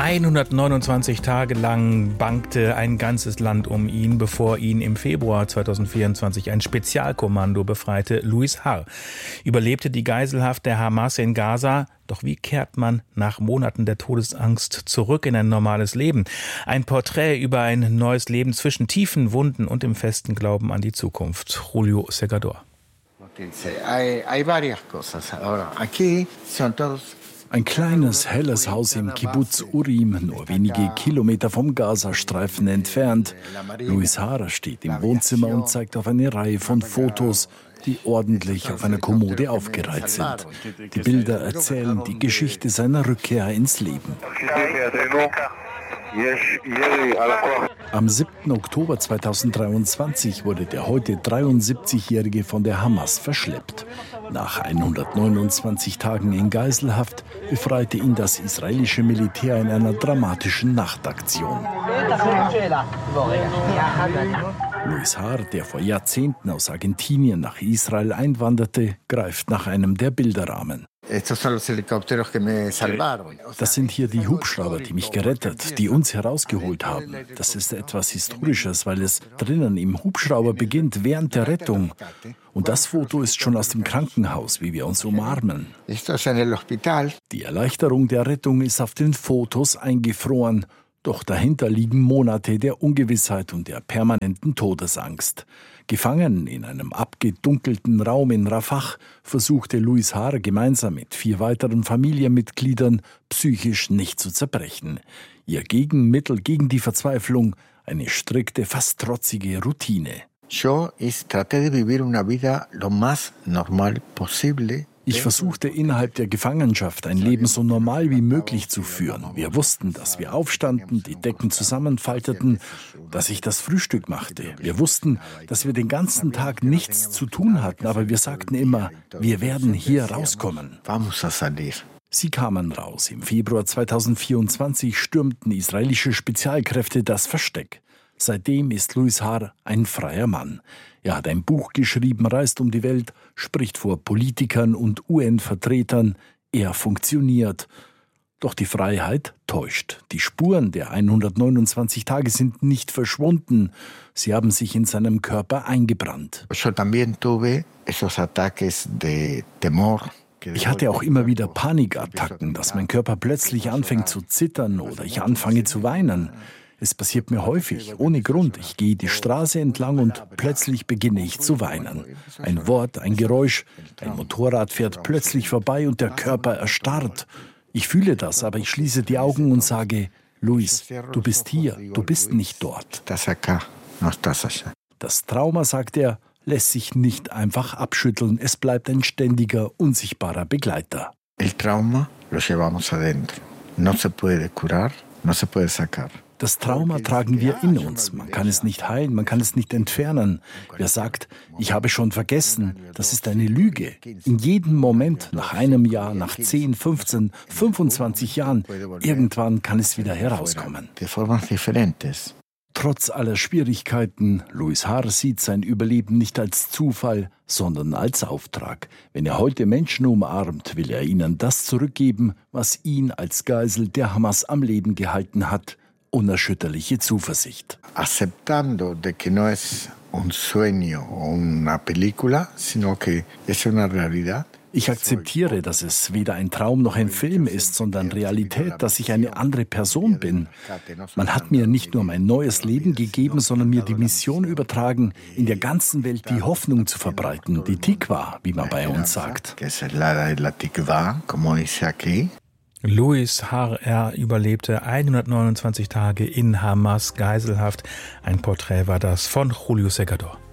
129 Tage lang bangte ein ganzes Land um ihn, bevor ihn im Februar 2024 ein Spezialkommando befreite. Louis Harr überlebte die Geiselhaft der Hamas in Gaza. Doch wie kehrt man nach Monaten der Todesangst zurück in ein normales Leben? Ein Porträt über ein neues Leben zwischen tiefen Wunden und dem festen Glauben an die Zukunft. Julio Segador. Ein kleines, helles Haus im Kibbuz Urim, nur wenige Kilometer vom Gazastreifen entfernt. Louis Harr steht im Wohnzimmer und zeigt auf eine Reihe von Fotos, die ordentlich auf einer Kommode aufgereiht sind. Die Bilder erzählen die Geschichte seiner Rückkehr ins Leben. Am 7. Oktober 2023 wurde der heute 73-Jährige von der Hamas verschleppt. Nach 129 Tagen in Geiselhaft befreite ihn das israelische Militär in einer dramatischen Nachtaktion. Louis Harr, der vor Jahrzehnten aus Argentinien nach Israel einwanderte, greift nach einem der Bilderrahmen. Das sind hier die Hubschrauber, die mich gerettet, die uns herausgeholt haben. Das ist etwas Historisches, weil es drinnen im Hubschrauber beginnt, während der Rettung. Und das Foto ist schon aus dem Krankenhaus, wie wir uns umarmen. Die Erleichterung der Rettung ist auf den Fotos eingefroren. Doch dahinter liegen Monate der Ungewissheit und der permanenten Todesangst. Gefangen in einem abgedunkelten Raum in Rafah versuchte Louis Harr gemeinsam mit 4 weiteren Familienmitgliedern psychisch nicht zu zerbrechen. Ihr Gegenmittel gegen die Verzweiflung, eine strikte, fast trotzige Routine. Ich versuchte innerhalb der Gefangenschaft ein Leben so normal wie möglich zu führen. Wir wussten, dass wir aufstanden, die Decken zusammenfalteten, dass ich das Frühstück machte. Wir wussten, dass wir den ganzen Tag nichts zu tun hatten, aber wir sagten immer, wir werden hier rauskommen. Sie kamen raus. Im Februar 2024 stürmten israelische Spezialkräfte das Versteck. Seitdem ist Louis Harr ein freier Mann. Er hat ein Buch geschrieben, reist um die Welt, spricht vor Politikern und UN-Vertretern. Er funktioniert. Doch die Freiheit täuscht. Die Spuren der 129 Tage sind nicht verschwunden. Sie haben sich in seinem Körper eingebrannt. Ich hatte auch immer wieder Panikattacken, dass mein Körper plötzlich anfängt zu zittern oder ich anfange zu weinen. Es passiert mir häufig, ohne Grund. Ich gehe die Straße entlang und plötzlich beginne ich zu weinen. Ein Wort, ein Geräusch, ein Motorrad fährt plötzlich vorbei und der Körper erstarrt. Ich fühle das, aber ich schließe die Augen und sage, Louis, du bist hier, du bist nicht dort. Das Trauma, sagt er, lässt sich nicht einfach abschütteln. Es bleibt ein ständiger, unsichtbarer Begleiter. El trauma lo llevamos adentro. No se puede curar, no se puede sacar. Das Trauma tragen wir in uns. Man kann es nicht heilen, man kann es nicht entfernen. Wer sagt, ich habe schon vergessen, das ist eine Lüge. In jedem Moment, nach einem Jahr, nach 10, 15, 25 Jahren, irgendwann kann es wieder herauskommen. Trotz aller Schwierigkeiten, Louis Harr sieht sein Überleben nicht als Zufall, sondern als Auftrag. Wenn er heute Menschen umarmt, will er ihnen das zurückgeben, was ihn als Geisel der Hamas am Leben gehalten hat. Unerschütterliche Zuversicht. Aceptando de que no es un sueño o una película, sino que es una realidad. Ich akzeptiere, dass es weder ein Traum noch ein Film ist, sondern Realität, dass ich eine andere Person bin. Man hat mir nicht nur mein neues Leben gegeben, sondern mir die Mission übertragen, in der ganzen Welt die Hoffnung zu verbreiten, die Tikva, wie man bei uns sagt. Louis Harr, er überlebte 129 Tage in Hamas Geiselhaft. Ein Porträt war das von Julio Segador.